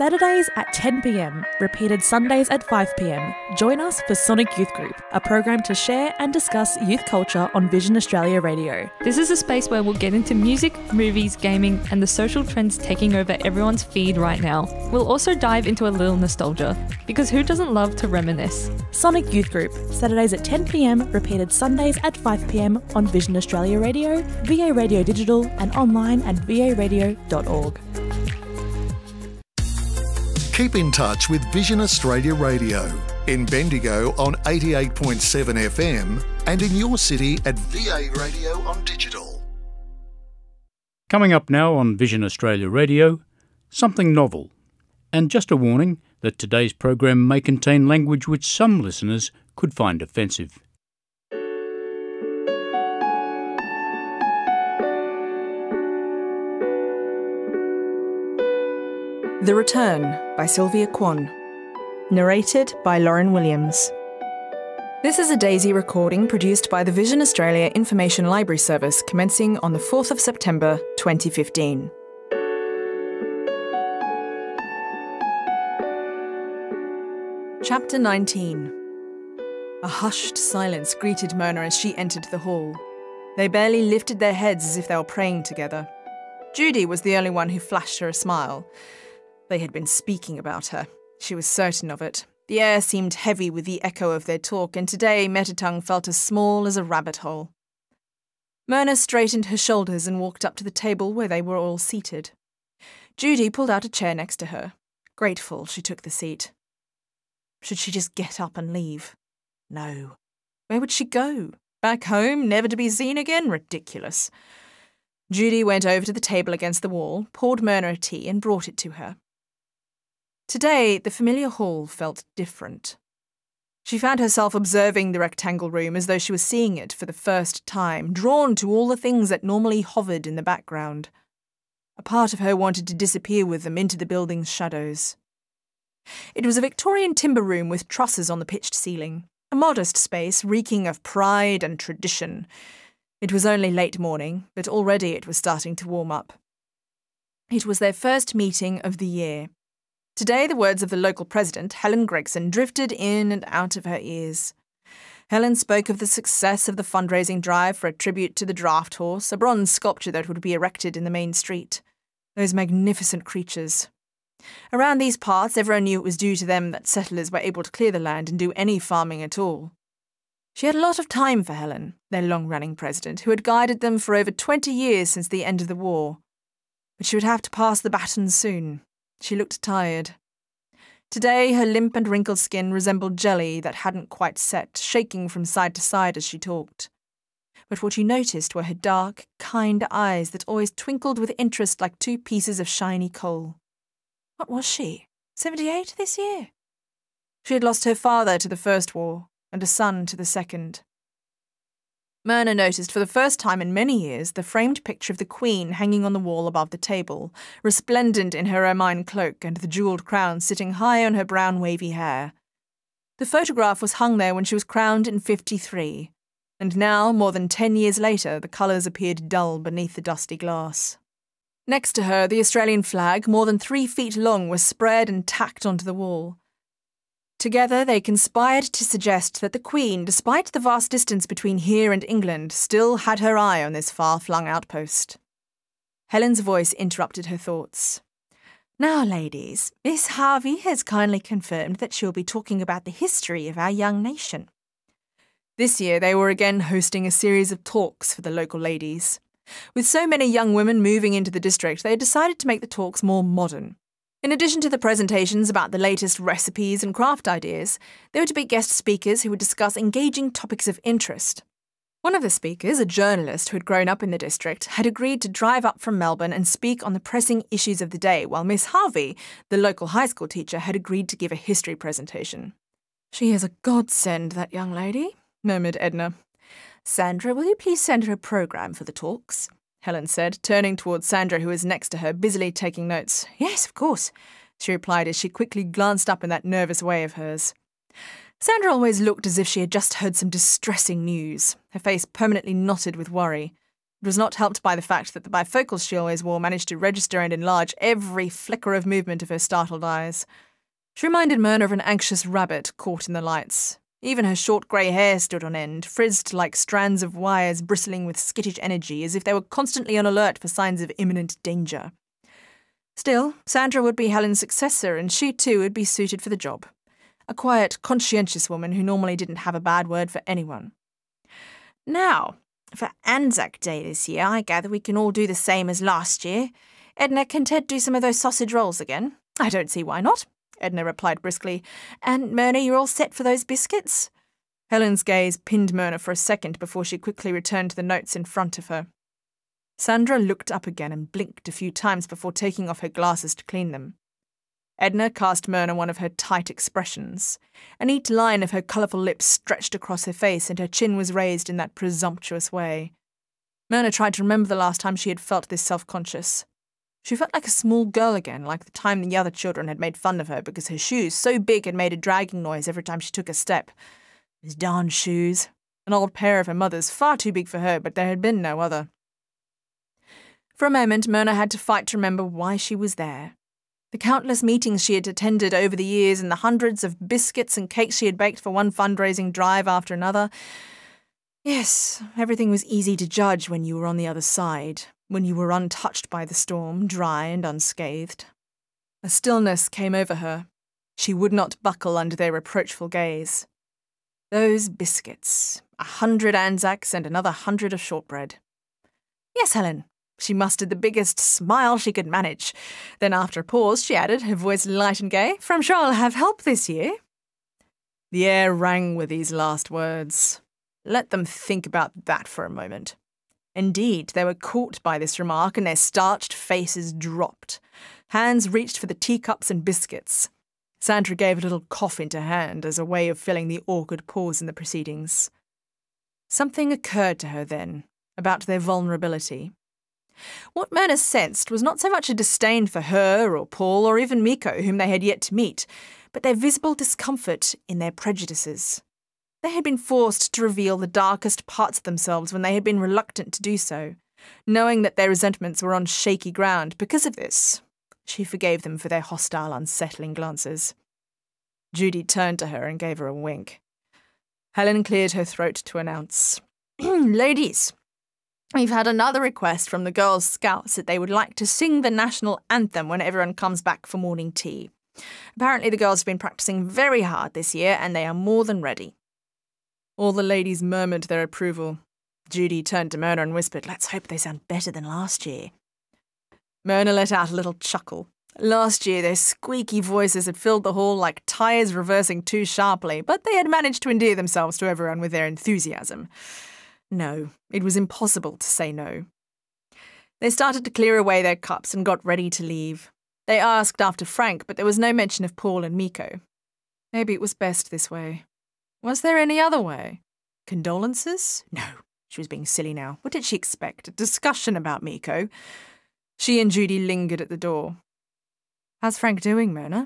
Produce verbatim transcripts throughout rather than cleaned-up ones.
Saturdays at ten p m, repeated Sundays at five p m. Join us for Sonic Youth Group, a program to share and discuss youth culture on Vision Australia Radio. This is a space where we'll get into music, movies, gaming, and the social trends taking over everyone's feed right now. We'll also dive into a little nostalgia, because who doesn't love to reminisce? Sonic Youth Group, Saturdays at ten p m, repeated Sundays at five p m on Vision Australia Radio, V A Radio Digital, and online at v a radio dot org. Keep in touch with Vision Australia Radio in Bendigo on eighty-eight point seven F M and in your city at V A Radio on digital. Coming up now on Vision Australia Radio, something novel. And just a warning that today's program may contain language which some listeners could find offensive. The Return by Sylvia Kwan. Narrated by Lauren Williams. This is a Daisy recording produced by the Vision Australia Information Library Service commencing on the fourth of September twenty fifteen. Chapter nineteen. A hushed silence greeted Myrna as she entered the hall. They barely lifted their heads as if they were praying together. Judy was the only one who flashed her a smile. They had been speaking about her. She was certain of it. The air seemed heavy with the echo of their talk, and today Metatongue felt as small as a rabbit hole. Myrna straightened her shoulders and walked up to the table where they were all seated. Judy pulled out a chair next to her. Grateful, she took the seat. Should she just get up and leave? No. Where would she go? Back home, never to be seen again? Ridiculous. Judy went over to the table against the wall, poured Myrna a tea, and brought it to her. Today, the familiar hall felt different. She found herself observing the rectangle room as though she was seeing it for the first time, drawn to all the things that normally hovered in the background. A part of her wanted to disappear with them into the building's shadows. It was a Victorian timber room with trusses on the pitched ceiling, a modest space reeking of pride and tradition. It was only late morning, but already it was starting to warm up. It was their first meeting of the year. Today, the words of the local president, Helen Gregson, drifted in and out of her ears. Helen spoke of the success of the fundraising drive for a tribute to the draft horse, a bronze sculpture that would be erected in the main street. Those magnificent creatures. Around these parts, everyone knew it was due to them that settlers were able to clear the land and do any farming at all. She had a lot of time for Helen, their long-running president, who had guided them for over twenty years since the end of the war. But she would have to pass the baton soon. She looked tired. Today, her limp and wrinkled skin resembled jelly that hadn't quite set, shaking from side to side as she talked. But what you noticed were her dark, kind eyes that always twinkled with interest like two pieces of shiny coal. What was she? Seventy-eight this year? She had lost her father to the First War, and a son to the Second. Myrna noticed for the first time in many years the framed picture of the Queen hanging on the wall above the table, resplendent in her ermine cloak and the jewelled crown sitting high on her brown wavy hair. The photograph was hung there when she was crowned in fifty-three, and now, more than ten years later, the colours appeared dull beneath the dusty glass. Next to her, the Australian flag, more than three feet long, was spread and tacked onto the wall. Together, they conspired to suggest that the Queen, despite the vast distance between here and England, still had her eye on this far-flung outpost. Helen's voice interrupted her thoughts. Now, ladies, Miss Harvey has kindly confirmed that she'll be talking about the history of our young nation. This year, they were again hosting a series of talks for the local ladies. With so many young women moving into the district, they had decided to make the talks more modern. In addition to the presentations about the latest recipes and craft ideas, there were to be guest speakers who would discuss engaging topics of interest. One of the speakers, a journalist who had grown up in the district, had agreed to drive up from Melbourne and speak on the pressing issues of the day, while Miss Harvey, the local high school teacher, had agreed to give a history presentation. "She is a godsend, that young lady," murmured Edna. "Sandra, will you please send her a programme for the talks?" Helen said, turning towards Sandra, who was next to her, busily taking notes. "Yes, of course," she replied as she quickly glanced up in that nervous way of hers. Sandra always looked as if she had just heard some distressing news, her face permanently knotted with worry. It was not helped by the fact that the bifocals she always wore managed to register and enlarge every flicker of movement of her startled eyes. She reminded Myrna of an anxious rabbit caught in the lights. Even her short grey hair stood on end, frizzed like strands of wires bristling with skittish energy, as if they were constantly on alert for signs of imminent danger. Still, Sandra would be Helen's successor, and she too would be suited for the job. A quiet, conscientious woman who normally didn't have a bad word for anyone. Now, for Anzac Day this year, I gather we can all do the same as last year. Edna, can Ted do some of those sausage rolls again? I don't see why not, Edna replied briskly. And Myrna, you're all set for those biscuits? Helen's gaze pinned Myrna for a second before she quickly returned to the notes in front of her. Sandra looked up again and blinked a few times before taking off her glasses to clean them. Edna cast Myrna one of her tight expressions. A neat line of her colourful lips stretched across her face, and her chin was raised in that presumptuous way. Myrna tried to remember the last time she had felt this self-conscious. She felt like a small girl again, like the time the other children had made fun of her because her shoes, so big, had made a dragging noise every time she took a step. Those darn shoes. An old pair of her mother's, far too big for her, but there had been no other. For a moment, Myrna had to fight to remember why she was there. The countless meetings she had attended over the years and the hundreds of biscuits and cakes she had baked for one fundraising drive after another. Yes, everything was easy to judge when you were on the other side, when you were untouched by the storm, dry and unscathed. A stillness came over her. She would not buckle under their reproachful gaze. Those biscuits, a hundred Anzacs and another hundred of shortbread. Yes, Helen. She mustered the biggest smile she could manage. Then after a pause, she added, her voice light and gay, "For I'm sure I'll have help this year." The air rang with these last words. Let them think about that for a moment. Indeed, they were caught by this remark, and their starched faces dropped. Hands reached for the teacups and biscuits. Sandra gave a little cough into her hand as a way of filling the awkward pause in the proceedings. Something occurred to her then, about their vulnerability. What Myrna sensed was not so much a disdain for her or Paul or even Miko, whom they had yet to meet, but their visible discomfort in their prejudices. They had been forced to reveal the darkest parts of themselves when they had been reluctant to do so. Knowing that their resentments were on shaky ground because of this, she forgave them for their hostile, unsettling glances. Judy turned to her and gave her a wink. Helen cleared her throat to announce, "Ladies, we've had another request from the Girl Scouts that they would like to sing the national anthem when everyone comes back for morning tea. Apparently the girls have been practicing very hard this year and they are more than ready." All the ladies murmured their approval. Judy turned to Myrna and whispered, "Let's hope they sound better than last year." Myrna let out a little chuckle. Last year their squeaky voices had filled the hall like tyres reversing too sharply, but they had managed to endear themselves to everyone with their enthusiasm. No, it was impossible to say no. They started to clear away their cups and got ready to leave. They asked after Frank, but there was no mention of Paul and Miko. Maybe it was best this way. Was there any other way? Condolences? No, she was being silly now. What did she expect? A discussion about Miko? She and Judy lingered at the door. "How's Frank doing, Myrna?"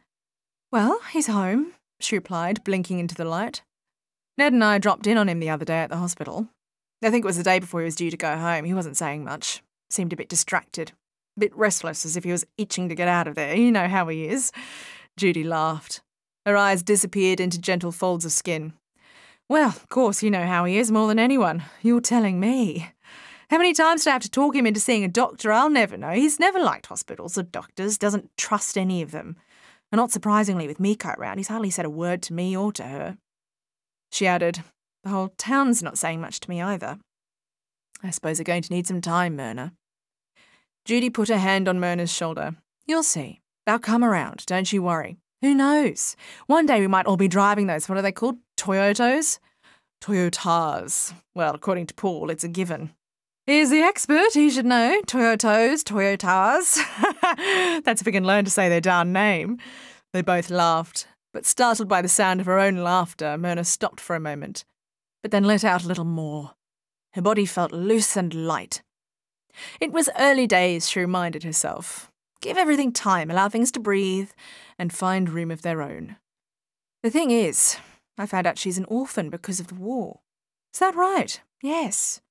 "Well, he's home," she replied, blinking into the light. "Ned and I dropped in on him the other day at the hospital. I think it was the day before he was due to go home. He wasn't saying much. Seemed a bit distracted. A bit restless, as if he was itching to get out of there. You know how he is." Judy laughed. Her eyes disappeared into gentle folds of skin. "Well, of course you know how he is more than anyone. You're telling me. How many times did I have to talk him into seeing a doctor? I'll never know. He's never liked hospitals or doctors, doesn't trust any of them. And not surprisingly, with Miko around, he's hardly said a word to me or to her." She added, "The whole town's not saying much to me either. I suppose they're going to need some time, Myrna." Judy put her hand on Myrna's shoulder. "You'll see. They'll come around, don't you worry. Who knows? One day we might all be driving those, what are they called, Toyotos? Toyotas. Well, according to Paul, it's a given. He's the expert, he should know. Toyotos, Toyotas. That's if we can learn to say their darn name." They both laughed, but startled by the sound of her own laughter, Myrna stopped for a moment, but then let out a little more. Her body felt loose and light. It was early days, she reminded herself. Give everything time, allow things to breathe, and find room of their own. The thing is, I found out she's an orphan because of the war. Is that right? Yes.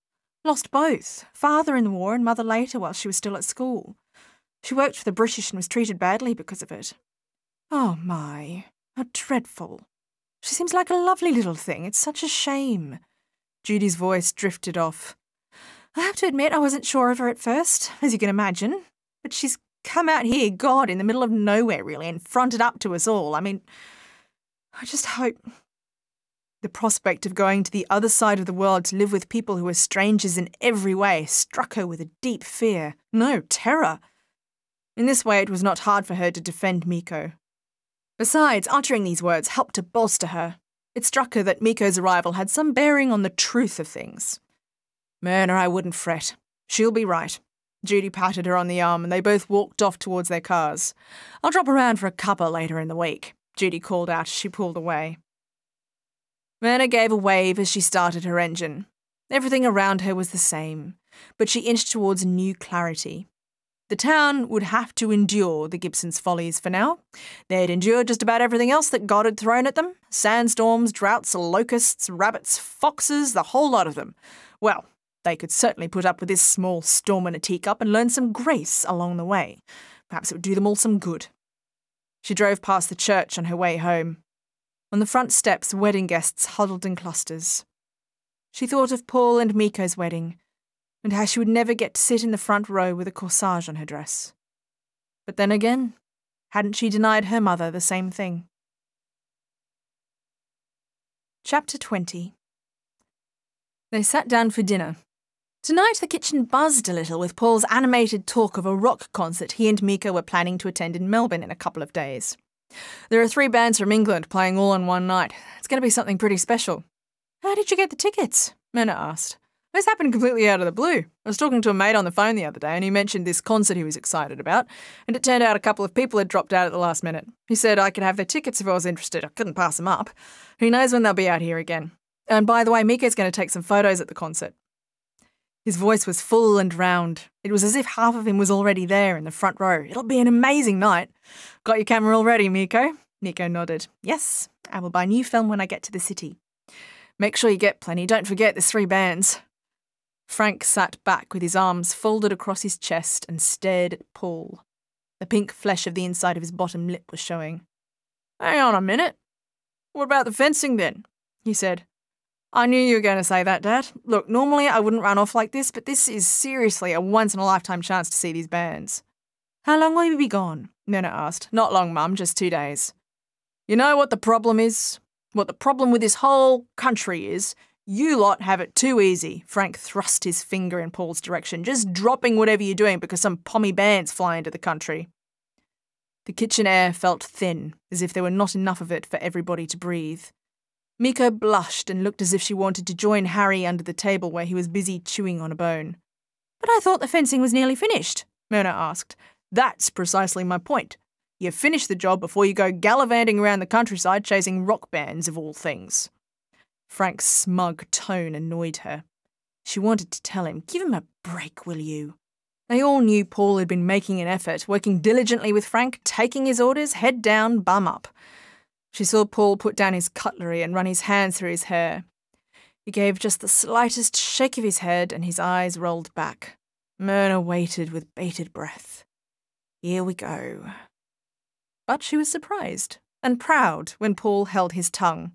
Lost both, father in the war and mother later while she was still at school. She worked for the British and was treated badly because of it. Oh my, how dreadful. She seems like a lovely little thing. It's such a shame. Judy's voice drifted off. I have to admit I wasn't sure of her at first, as you can imagine. But she's come out here, God, in the middle of nowhere, really, and fronted up to us all. I mean, I just hope... The prospect of going to the other side of the world to live with people who were strangers in every way struck her with a deep fear. No, terror. In this way, it was not hard for her to defend Miko. Besides, uttering these words helped to bolster her. It struck her that Miko's arrival had some bearing on the truth of things. Myrna, I wouldn't fret. She'll be right. Judy patted her on the arm and they both walked off towards their cars. I'll drop around for a cuppa later in the week, Judy called out as she pulled away. Myrna gave a wave as she started her engine. Everything around her was the same, but she inched towards new clarity. The town would have to endure the Gibsons' follies for now. They'd endured just about everything else that God had thrown at them. Sandstorms, droughts, locusts, rabbits, foxes, the whole lot of them. Well, they could certainly put up with this small storm in a teacup and learn some grace along the way. Perhaps it would do them all some good. She drove past the church on her way home. On the front steps, wedding guests huddled in clusters. She thought of Paul and Miko's wedding, and how she would never get to sit in the front row with a corsage on her dress. But then again, hadn't she denied her mother the same thing? Chapter twenty. They sat down for dinner. Tonight the kitchen buzzed a little with Paul's animated talk of a rock concert he and Miko were planning to attend in Melbourne in a couple of days. There are three bands from England playing all on one night. It's going to be something pretty special. How did you get the tickets? Myrna asked. This happened completely out of the blue. I was talking to a mate on the phone the other day and he mentioned this concert he was excited about, and it turned out a couple of people had dropped out at the last minute. He said I could have their tickets if I was interested. I couldn't pass them up. Who knows when they'll be out here again. And by the way, Miko's going to take some photos at the concert. His voice was full and round. It was as if half of him was already there in the front row. It'll be an amazing night. Got your camera all ready, Miko? Miko nodded. Yes, I will buy new film when I get to the city. Make sure you get plenty. Don't forget there's three bands. Frank sat back with his arms folded across his chest and stared at Paul. The pink flesh of the inside of his bottom lip was showing. Hang on a minute. What about the fencing then? He said. I knew you were going to say that, Dad. Look, normally I wouldn't run off like this, but this is seriously a once-in-a-lifetime chance to see these bands. How long will you be gone? Myrna asked. Not long, Mum, just two days. You know what the problem is? What the problem with this whole country is? You lot have it too easy. Frank thrust his finger in Paul's direction, just dropping whatever you're doing because some pommy bands fly into the country. The kitchen air felt thin, as if there were not enough of it for everybody to breathe. Miko blushed and looked as if she wanted to join Harry under the table where he was busy chewing on a bone. But I thought the fencing was nearly finished, Myrna asked. That's precisely my point. You finish the job before you go gallivanting around the countryside chasing rock bands of all things. Frank's smug tone annoyed her. She wanted to tell him, give him a break, will you? They all knew Paul had been making an effort, working diligently with Frank, taking his orders, head down, bum up. She saw Paul put down his cutlery and run his hands through his hair. He gave just the slightest shake of his head and his eyes rolled back. Myrna waited with bated breath. Here we go. But she was surprised and proud when Paul held his tongue.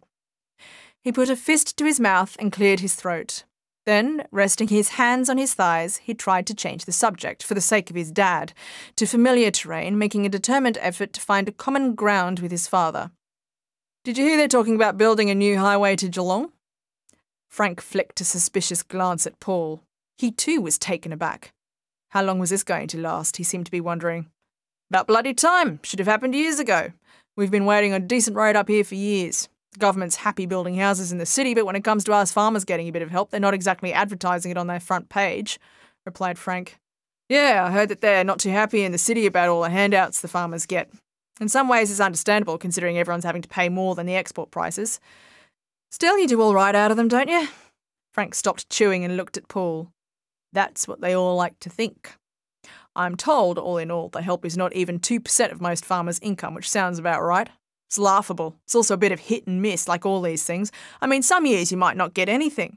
He put a fist to his mouth and cleared his throat. Then, resting his hands on his thighs, he tried to change the subject, for the sake of his dad, to familiar terrain, making a determined effort to find a common ground with his father. Did you hear they're talking about building a new highway to Geelong? Frank flicked a suspicious glance at Paul. He too was taken aback. How long was this going to last, he seemed to be wondering. About bloody time. Should have happened years ago. We've been waiting on a decent road up here for years. The government's happy building houses in the city, but when it comes to us farmers getting a bit of help, they're not exactly advertising it on their front page, replied Frank. Yeah, I heard that they're not too happy in the city about all the handouts the farmers get. In some ways it's understandable, considering everyone's having to pay more than the export prices. Still, you do all right out of them, don't you? Frank stopped chewing and looked at Paul. That's what they all like to think. I'm told, all in all, the help is not even two percent of most farmers' income, which sounds about right. It's laughable. It's also a bit of hit and miss, like all these things. I mean, some years you might not get anything.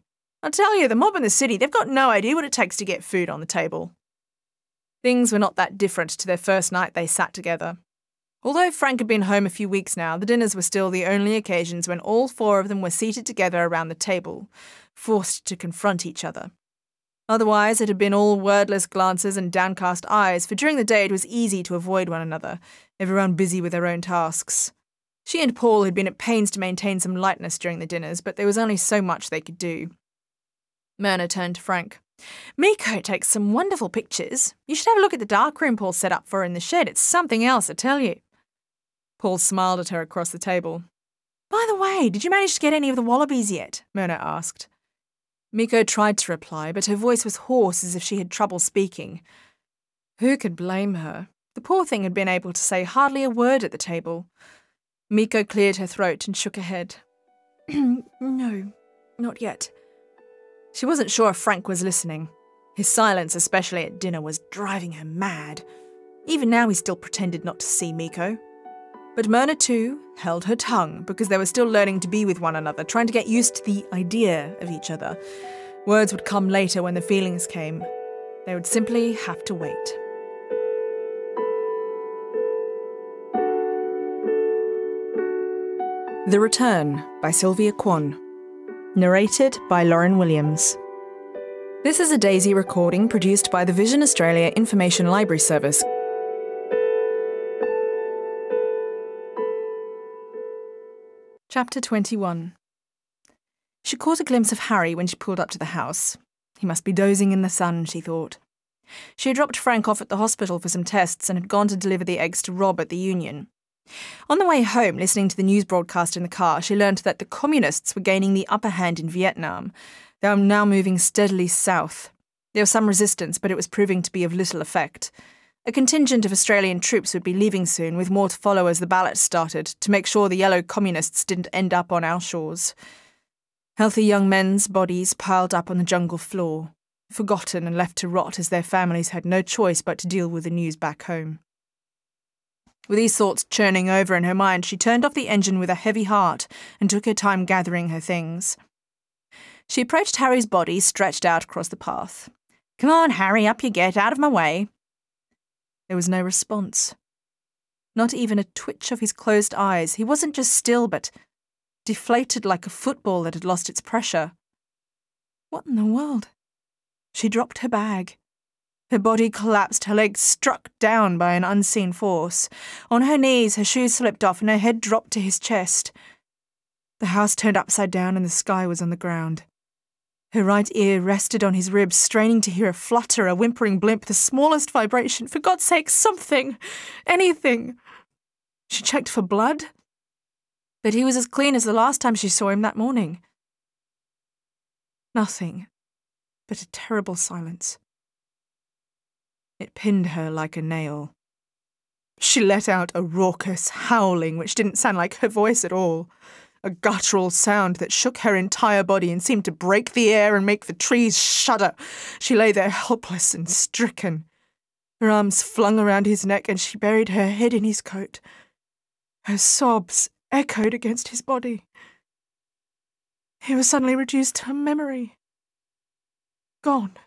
I tell you, the mob in the city, they've got no idea what it takes to get food on the table. Things were not that different to their first night they sat together. Although Frank had been home a few weeks now, the dinners were still the only occasions when all four of them were seated together around the table, forced to confront each other. Otherwise, it had been all wordless glances and downcast eyes, for during the day it was easy to avoid one another, everyone busy with their own tasks. She and Paul had been at pains to maintain some lightness during the dinners, but there was only so much they could do. Myrna turned to Frank. Miko takes some wonderful pictures. You should have a look at the darkroom Paul set up for her in the shed. It's something else, I tell you. Paul smiled at her across the table. By the way, did you manage to get any of the wallabies yet? Myrna asked. Miko tried to reply, but her voice was hoarse as if she had trouble speaking. Who could blame her? The poor thing had been able to say hardly a word at the table. Miko cleared her throat and shook her head. No, not yet. She wasn't sure if Frank was listening. His silence, especially at dinner, was driving her mad. Even now he still pretended not to see Miko. But Myrna, too, held her tongue because they were still learning to be with one another, trying to get used to the idea of each other. Words would come later when the feelings came. They would simply have to wait. The Return by Sylvia Kwan. Narrated by Lauren Williams. This is a Daisy recording produced by the Vision Australia Information Library Service. Chapter twenty-one. She caught a glimpse of Harry when she pulled up to the house. He must be dozing in the sun, she thought. She had dropped Frank off at the hospital for some tests and had gone to deliver the eggs to Rob at the Union. On the way home, listening to the news broadcast in the car, she learned that the communists were gaining the upper hand in Vietnam. They were now moving steadily south. There was some resistance, but it was proving to be of little effect. A contingent of Australian troops would be leaving soon, with more to follow as the ballots started, to make sure the yellow communists didn't end up on our shores. Healthy young men's bodies piled up on the jungle floor, forgotten and left to rot as their families had no choice but to deal with the news back home. With these thoughts churning over in her mind, she turned off the engine with a heavy heart and took her time gathering her things. She approached Harry's body stretched out across the path. Come on, Harry, up you get, out of my way. There was no response. Not even a twitch of his closed eyes. He wasn't just still, but deflated like a football that had lost its pressure. What in the world? She dropped her bag. Her body collapsed, her legs struck down by an unseen force. On her knees, her shoes slipped off and her head dropped to his chest. The house turned upside down and the sky was on the ground. Her right ear rested on his ribs, straining to hear a flutter, a whimpering blimp, the smallest vibration. For God's sake, something! Anything! She checked for blood, but he was as clean as the last time she saw him that morning. Nothing but a terrible silence. It pinned her like a nail. She let out a raucous howling which didn't sound like her voice at all, a guttural sound that shook her entire body and seemed to break the air and make the trees shudder. She lay there helpless and stricken. Her arms flung around his neck and she buried her head in his coat. Her sobs echoed against his body. He was suddenly reduced to a memory. Gone.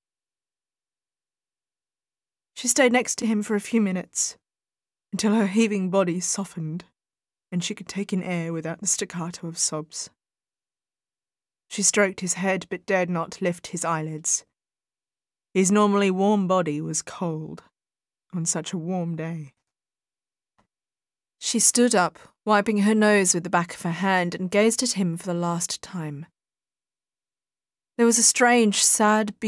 She stayed next to him for a few minutes, until her heaving body softened, and she could take in air without the staccato of sobs. She stroked his head, but dared not lift his eyelids. His normally warm body was cold on such a warm day. She stood up, wiping her nose with the back of her hand, and gazed at him for the last time. There was a strange, sad